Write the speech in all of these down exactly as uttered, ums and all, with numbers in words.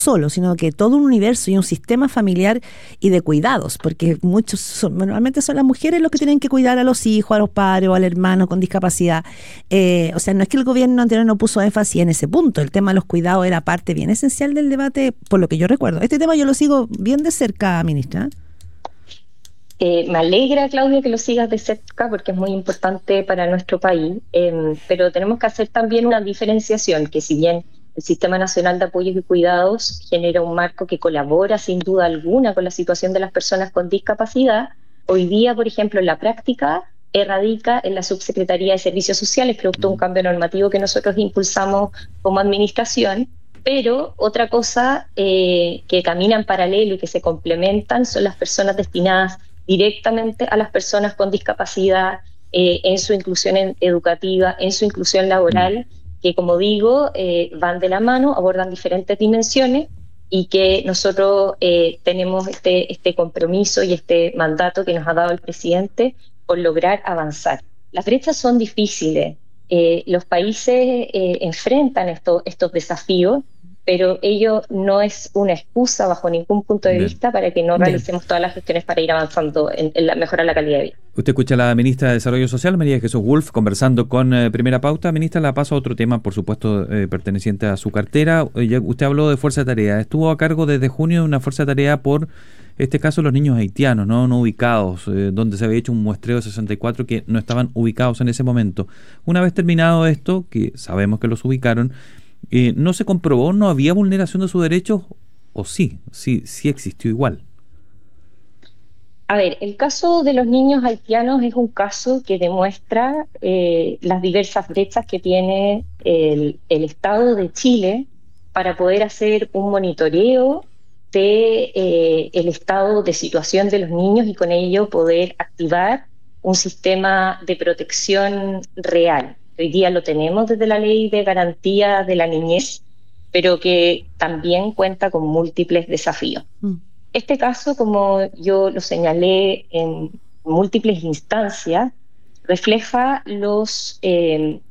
solo, sino que todo un universo y un sistema familiar y de cuidados, porque muchos son, normalmente son las mujeres los que tienen que cuidar a los hijos, a los padres o al hermano con discapacidad. Eh, o sea, no es que el gobierno anterior no puso énfasis en ese punto, el tema de los cuidados era parte bien esencial del debate, por lo que yo recuerdo. Este tema yo lo sigo bien de cerca, ministra. Eh, me alegra, Claudia, que lo sigas de cerca porque es muy importante para nuestro país, eh, pero tenemos que hacer también una diferenciación, que si bien el Sistema Nacional de Apoyos y Cuidados genera un marco que colabora sin duda alguna con la situación de las personas con discapacidad, hoy día, por ejemplo, en la práctica, erradica en la Subsecretaría de Servicios Sociales, producto de un cambio normativo que nosotros impulsamos como administración, pero otra cosa eh, que camina en paralelo y que se complementan son las personas destinadas directamente a las personas con discapacidad eh, en su inclusión en, educativa, en su inclusión laboral, que como digo, eh, van de la mano, abordan diferentes dimensiones y que nosotros eh, tenemos este, este compromiso y este mandato que nos ha dado el presidente por lograr avanzar. Las brechas son difíciles, eh, los países eh, enfrentan esto, estos desafíos, pero ello no es una excusa bajo ningún punto de Bien. vista para que no Bien. realicemos todas las gestiones para ir avanzando en, en la mejorar la calidad de vida. Usted escucha a la ministra de Desarrollo Social, María Jesús Wolf, conversando con eh, Primera Pauta. Ministra, la paso a otro tema, por supuesto, eh, perteneciente a su cartera. Eh, usted habló de Fuerza de Tarea. Estuvo a cargo desde junio de una Fuerza de Tarea por, este caso, los niños haitianos, no, no ubicados, eh, donde se había hecho un muestreo de sesenta y cuatro que no estaban ubicados en ese momento. Una vez terminado esto, que sabemos que los ubicaron, Eh, ¿no se comprobó, no había vulneración de sus derechos o sí, sí, sí existió igual? A ver, el caso de los niños haitianos es un caso que demuestra eh, las diversas brechas que tiene el, el Estado de Chile para poder hacer un monitoreo de eh, el estado de situación de los niños y con ello poder activar un sistema de protección real. Hoy día lo tenemos desde la Ley de Garantía de la Niñez, pero que también cuenta con múltiples desafíos. Mm. Este caso, como yo lo señalé en múltiples instancias, refleja los eh,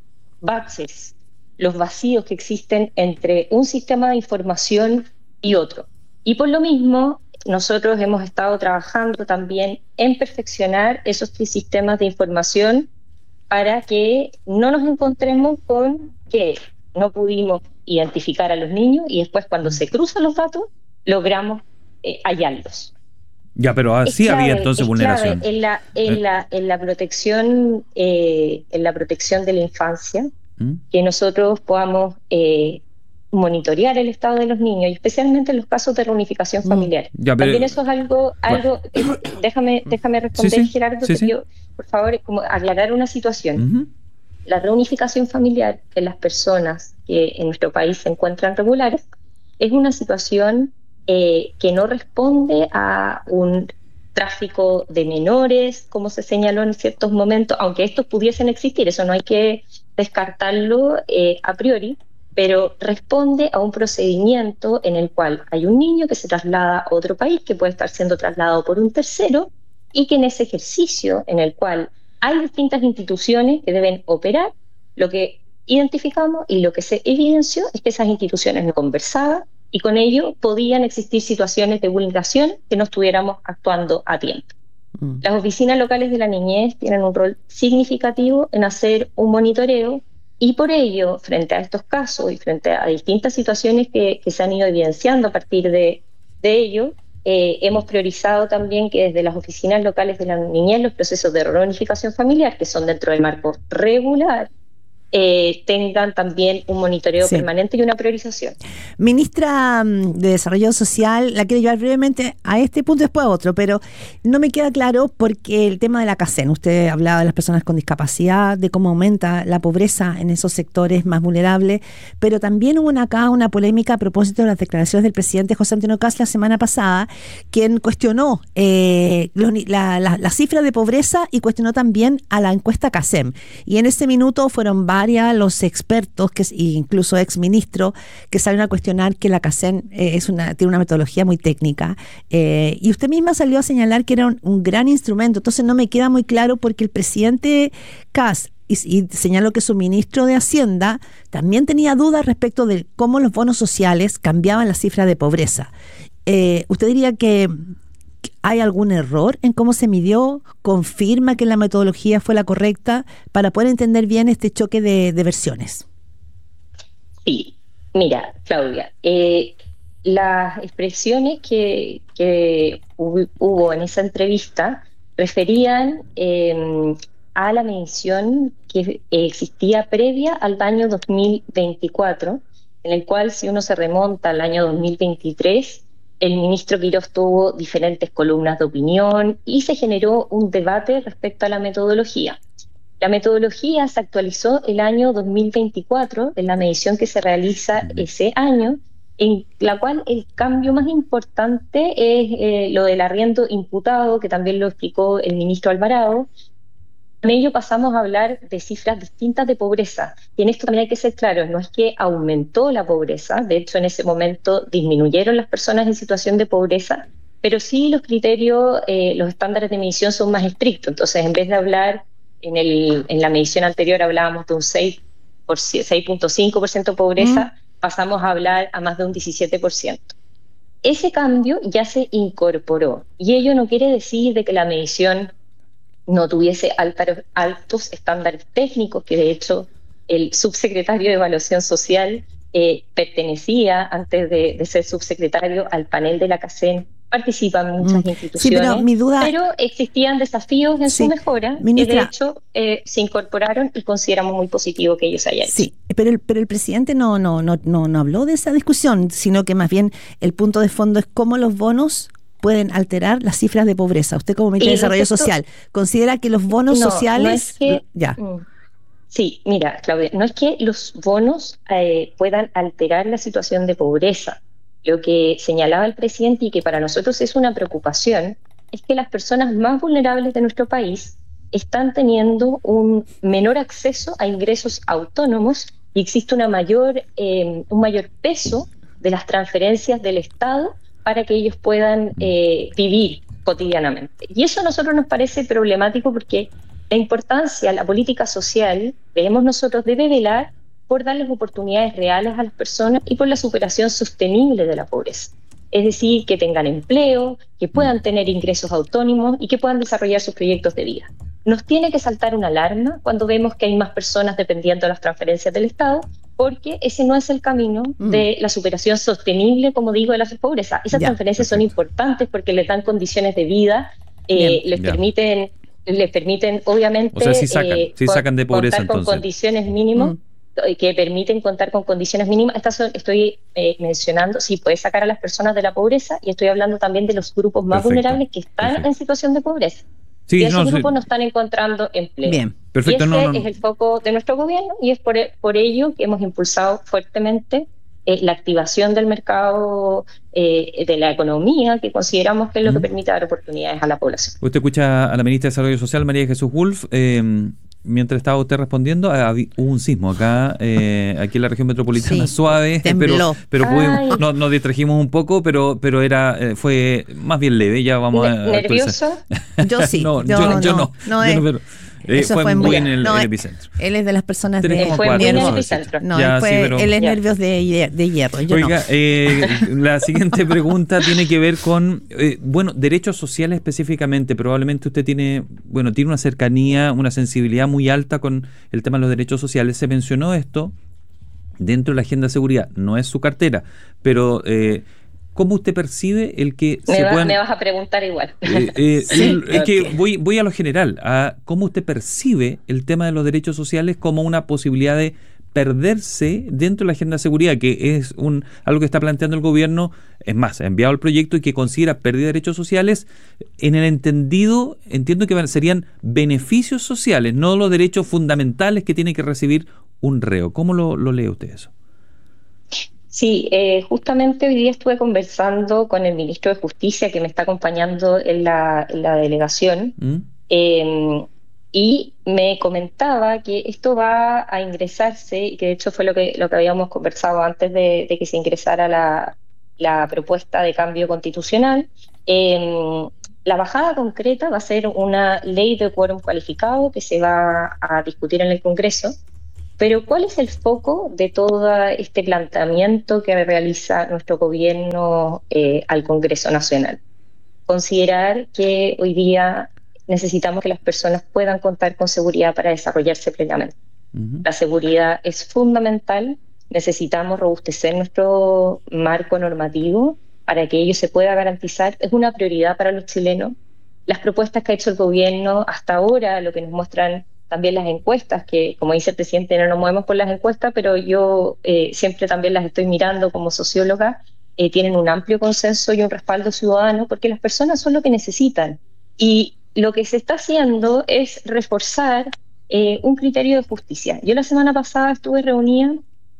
baches, los vacíos que existen entre un sistema de información y otro. Y por lo mismo, nosotros hemos estado trabajando también en perfeccionar esos tres sistemas de información para que no nos encontremos con que no pudimos identificar a los niños y después cuando se cruzan los datos logramos eh, hallarlos. Ya, pero así clave, había entonces vulneración. En la, en, eh. la, en la protección, eh, en la protección de la infancia, ¿Mm? que nosotros podamos eh, monitorear el estado de los niños, y especialmente en los casos de reunificación familiar. Ya, pero, También eso es algo, algo bueno. eh, déjame, déjame responder, sí, sí, Gerardo, sí, que sí. yo, por favor, como aclarar una situación. Uh-huh. La reunificación familiar de las personas que en nuestro país se encuentran regulares es una situación eh, que no responde a un tráfico de menores, como se señaló en ciertos momentos, aunque estos pudiesen existir, eso no hay que descartarlo eh, a priori, pero responde a un procedimiento en el cual hay un niño que se traslada a otro país, que puede estar siendo trasladado por un tercero, y que en ese ejercicio en el cual hay distintas instituciones que deben operar, lo que identificamos y lo que se evidenció es que esas instituciones no conversaban y con ello podían existir situaciones de vulneración que no estuviéramos actuando a tiempo. Mm. Las oficinas locales de la niñez tienen un rol significativo en hacer un monitoreo y por ello, frente a estos casos y frente a distintas situaciones que, que se han ido evidenciando a partir de, de ello, Eh, hemos priorizado también que desde las oficinas locales de la niñez los procesos de reunificación familiar, que son dentro del marco regular, eh, tengan también un monitoreo sí. permanente y una priorización. Ministra de Desarrollo Social, la quiero llevar brevemente a este punto y después a otro, pero no me queda claro porque el tema de la CACEN, usted hablaba de las personas con discapacidad, de cómo aumenta la pobreza en esos sectores más vulnerables, pero también hubo acá una polémica a propósito de las declaraciones del presidente José Antonio Kast la semana pasada, quien cuestionó eh, los, la, la, la cifra de pobreza y cuestionó también a la encuesta CACEM. Y en ese minuto fueron varios los expertos, que incluso exministros, que salen a cuestionar que la CACEN eh, es una, tiene una metodología muy técnica. Eh, y usted misma salió a señalar que era un, un gran instrumento. Entonces no me queda muy claro porque el presidente Kast y, y señaló que su ministro de Hacienda también tenía dudas respecto de cómo los bonos sociales cambiaban la cifra de pobreza. Eh, ¿Usted diría que hay algún error en cómo se midió? ¿Confirma que la metodología fue la correcta para poder entender bien este choque de, de versiones? Sí, mira, Claudia, eh, las expresiones que, que hubo en esa entrevista referían eh, a la medición que existía previa al año dos mil veinticuatro, en el cual, si uno se remonta al año dos mil veintitrés, el ministro Quirós tuvo diferentes columnas de opinión y se generó un debate respecto a la metodología. La metodología se actualizó el año dos mil veinticuatro, en la medición que se realiza ese año, en la cual el cambio más importante es eh, lo del arriendo imputado, que también lo explicó el ministro Alvarado. Con ello pasamos a hablar de cifras distintas de pobreza. Y en esto también hay que ser claros, no es que aumentó la pobreza, de hecho en ese momento disminuyeron las personas en situación de pobreza, pero sí los criterios, eh, los estándares de medición son más estrictos. Entonces, en vez de hablar, en, el, en la medición anterior hablábamos de un seis punto cinco por ciento de pobreza, mm. pasamos a hablar a más de un diecisiete por ciento. Ese cambio ya se incorporó, y ello no quiere decir de que la medición no tuviese altar, altos estándares técnicos, que de hecho el subsecretario de Evaluación Social eh, pertenecía, antes de, de ser subsecretario, al panel de la CACEN, participan muchas mm. instituciones, sí, pero, mi duda... pero existían desafíos en sí, su mejora, ministra, que de hecho eh, se incorporaron y consideramos muy positivo que ellos hayan hecho. Sí, pero el, pero el presidente no, no, no, no, no habló de esa discusión, sino que más bien el punto de fondo es cómo los bonos pueden alterar las cifras de pobreza. Usted, como ministro de Desarrollo Social, ¿considera que los bonos no, sociales... No es que, ya. Sí, mira, Claudia, no es que los bonos eh, puedan alterar la situación de pobreza. Lo que señalaba el presidente, y que para nosotros es una preocupación, es que las personas más vulnerables de nuestro país están teniendo un menor acceso a ingresos autónomos y existe una mayor, eh, un mayor peso de las transferencias del Estado para que ellos puedan eh, vivir cotidianamente. Y eso a nosotros nos parece problemático, porque la importancia, la política social, creemos nosotros, debe velar por darles oportunidades reales a las personas y por la superación sostenible de la pobreza. Es decir, que tengan empleo, que puedan tener ingresos autónomos y que puedan desarrollar sus proyectos de vida. Nos tiene que saltar una alarma cuando vemos que hay más personas dependiendo de las transferencias del Estado, porque ese no es el camino mm. de la superación sostenible, como digo, de la pobreza. Esas ya, transferencias perfecto. Son importantes porque les dan condiciones de vida, eh, les ya. permiten, les permiten, obviamente, o sea, sí sacan, eh, sí sacan de pobreza, contar entonces. con condiciones mínimas, mm. que permiten contar con condiciones mínimas. Estas son, estoy eh, mencionando, sí, puede sacar a las personas de la pobreza, y estoy hablando también de los grupos más perfecto. Vulnerables que están perfecto. En situación de pobreza. Sí, y esos no, grupos sí. no están encontrando empleo. Bien, perfecto. Y ese no, no. es el foco de nuestro gobierno, y es por, por ello que hemos impulsado fuertemente eh, la activación del mercado eh, de la economía, que consideramos que es lo mm. que permite dar oportunidades a la población. Usted escucha a la ministra de Desarrollo Social, María Jesús Wolf. Eh, mientras estaba usted respondiendo, hubo un sismo acá, eh, aquí en la región metropolitana, sí, suave, tembló. pero, pero pudimos, no, nos distrajimos un poco, pero pero era eh, fue más bien leve. Ya vamos a ¿Nervioso? Yo sí. no, yo, yo, no, yo no. no, yo no no pero, eh, eso fue, fue muy muy en el, no, el epicentro. Él es de las personas de fue muy en el epicentro. No, ya, él, fue, sí, pero, él es ya. nervios de, de hierro. Yo Oiga, no. eh, la siguiente pregunta tiene que ver con, eh, bueno, derechos sociales específicamente. Probablemente usted tiene, bueno, tiene una cercanía, una sensibilidad muy alta con el tema de los derechos sociales. Se mencionó esto dentro de la agenda de seguridad. No es su cartera, pero eh, ¿cómo usted percibe el que me se va, puedan... Me vas a preguntar igual. Eh, eh, sí, el, es okay. que voy, voy a lo general, a cómo usted percibe el tema de los derechos sociales como una posibilidad de perderse dentro de la agenda de seguridad, que es un algo que está planteando el gobierno. Es más, ha enviado el proyecto y que considera pérdida de derechos sociales en el entendido, entiendo que serían beneficios sociales, no los derechos fundamentales que tiene que recibir un reo. ¿Cómo lo, lo lee usted eso? Sí, eh, justamente hoy día estuve conversando con el ministro de Justicia, que me está acompañando en la, en la delegación, ¿Mm? eh, y me comentaba que esto va a ingresarse, y que de hecho fue lo que, lo que habíamos conversado antes de, de que se ingresara la, la propuesta de cambio constitucional, eh, la bajada concreta va a ser una ley de quórum cualificado que se va a discutir en el Congreso. Pero ¿cuál es el foco de todo este planteamiento que realiza nuestro gobierno eh, al Congreso Nacional? Considerar que hoy día necesitamos que las personas puedan contar con seguridad para desarrollarse plenamente. Uh-huh. La seguridad es fundamental, necesitamos robustecer nuestro marco normativo para que ello se pueda garantizar. Es una prioridad para los chilenos. Las propuestas que ha hecho el gobierno hasta ahora, lo que nos muestran también las encuestas, que como dice el presidente, no nos movemos por las encuestas, pero yo eh, siempre también las estoy mirando como socióloga, eh, tienen un amplio consenso y un respaldo ciudadano, porque las personas son lo que necesitan. Y lo que se está haciendo es reforzar eh, un criterio de justicia. Yo la semana pasada estuve reunida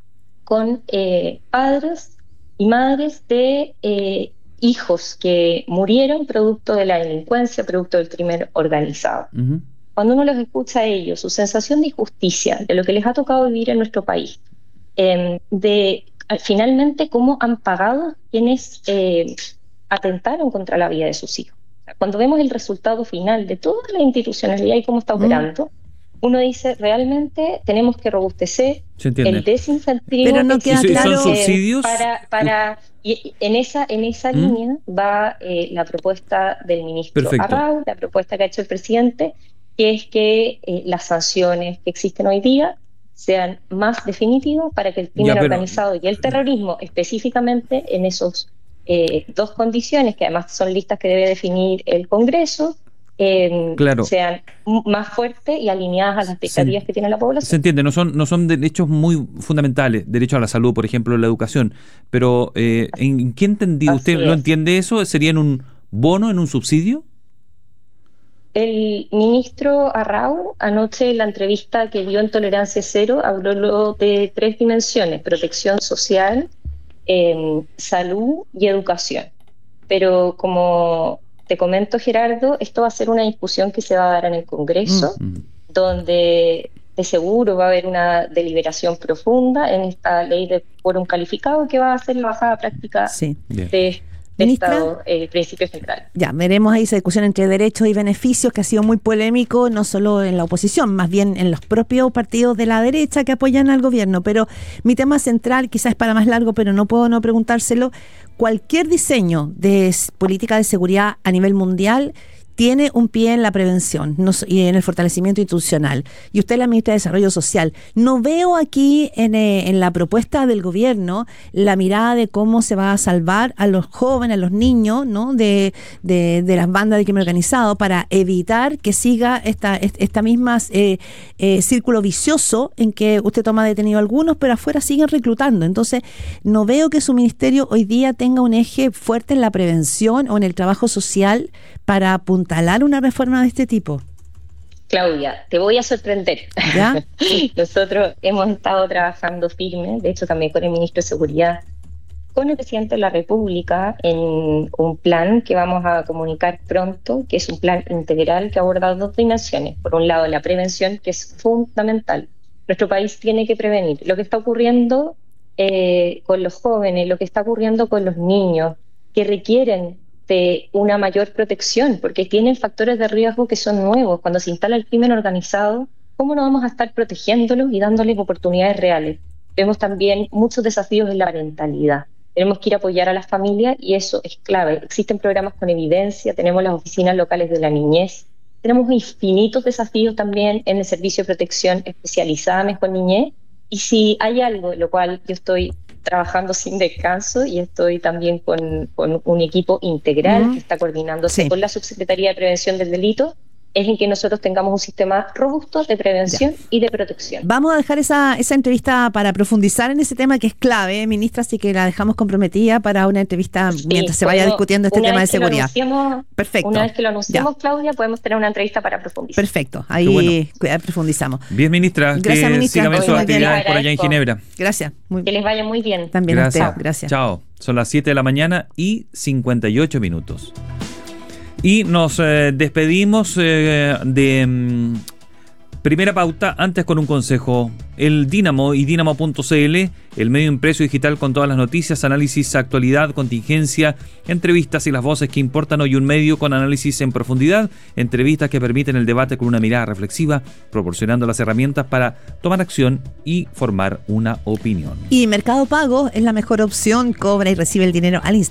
con eh, padres y madres de eh, hijos que murieron producto de la delincuencia, producto del crimen organizado. Uh-huh. Cuando uno los escucha a ellos, su sensación de injusticia, de lo que les ha tocado vivir en nuestro país, eh, de finalmente cómo han pagado quienes eh, atentaron contra la vida de sus hijos. Cuando vemos el resultado final de toda la institucionalidad y cómo está operando, mm. uno dice, realmente tenemos que robustecer el desincentivo. Pero no queda claro. ¿Son subsidios? Para, para, y en esa, en esa mm. línea va eh, la propuesta del ministro Arrau, la propuesta que ha hecho el presidente, que es que eh, las sanciones que existen hoy día sean más definitivas para que el crimen ya, pero, organizado y el terrorismo, específicamente en esos eh, dos condiciones, que además son listas que debe definir el Congreso, eh, claro. sean más fuertes y alineadas a las expectativas se, que tiene la población. Se entiende, no son, no son derechos muy fundamentales, derecho a la salud, por ejemplo, la educación, pero eh, ¿en qué entendido? ¿Usted no entiende eso? ¿Sería en un bono, en un subsidio? El ministro Arrau, anoche en la entrevista que dio en Tolerancia Cero, habló de tres dimensiones: protección social, eh, salud y educación. Pero como te comento, Gerardo, esto va a ser una discusión que se va a dar en el Congreso, mm-hmm. donde de seguro va a haber una deliberación profunda en esta ley de quórum calificado que va a ser la bajada práctica sí. de Estado, eh, principio central. Ya, veremos ahí esa discusión entre derechos y beneficios que ha sido muy polémico, no solo en la oposición, más bien en los propios partidos de la derecha que apoyan al gobierno. Pero mi tema central, quizás es para más largo, pero no puedo no preguntárselo. Cualquier diseño de política de seguridad a nivel mundial tiene un pie en la prevención no, y en el fortalecimiento institucional. Y usted es la ministra de Desarrollo Social. No veo aquí en, eh, en la propuesta del gobierno la mirada de cómo se va a salvar a los jóvenes, a los niños, ¿no? de, de, de las bandas de crimen organizado para evitar que siga esta, esta misma eh, eh, círculo vicioso en que usted toma detenido a algunos, pero afuera siguen reclutando. Entonces, no veo que su ministerio hoy día tenga un eje fuerte en la prevención o en el trabajo social para apuntalar una reforma de este tipo. Claudia, te voy a sorprender. ¿Ya? Nosotros hemos estado trabajando firme, de hecho también con el ministro de Seguridad, con el presidente de la República, en un plan que vamos a comunicar pronto, que es un plan integral que aborda dos dimensiones. Por un lado, la prevención, que es fundamental. Nuestro país tiene que prevenir lo que está ocurriendo eh, con los jóvenes, lo que está ocurriendo con los niños, que requieren de una mayor protección, porque tienen factores de riesgo que son nuevos. Cuando se instala el crimen organizado, ¿cómo no vamos a estar protegiéndolos y dándoles oportunidades reales? Vemos también muchos desafíos en la parentalidad. Tenemos que ir a apoyar a las familias y eso es clave. Existen programas con evidencia, tenemos las oficinas locales de la niñez, tenemos infinitos desafíos también en el servicio de protección especializada Mejor Niñez, y si hay algo en lo cual yo estoy trabajando sin descanso y estoy también con, con un equipo integral uh-huh. que está coordinándose sí. con la Subsecretaría de Prevención del Delito, es en que nosotros tengamos un sistema robusto de prevención ya. y de protección. Vamos a dejar esa, esa entrevista para profundizar en ese tema que es clave, ¿eh, ministra? Así que la dejamos comprometida para una entrevista sí, mientras se vaya discutiendo este tema de seguridad. Perfecto. Una vez que lo anunciemos, ya. Claudia, podemos tener una entrevista para profundizar. Perfecto, ahí bueno. profundizamos. Bien, ministra. Gracias, que ministra. Sigan sus actividades por allá en Ginebra. Gracias. Muy que les vaya muy bien. También Gracias. a usted. Gracias. Chao. Son las siete de la mañana y cincuenta y ocho minutos. Y nos eh, despedimos eh, de mm, Primera Pauta, antes con un consejo. El Dínamo y Dínamo punto c l el medio impreso y digital con todas las noticias, análisis, actualidad, contingencia, entrevistas y las voces que importan hoy. Un medio con análisis en profundidad, entrevistas que permiten el debate con una mirada reflexiva, proporcionando las herramientas para tomar acción y formar una opinión. Y Mercado Pago es la mejor opción, cobra y recibe el dinero al instante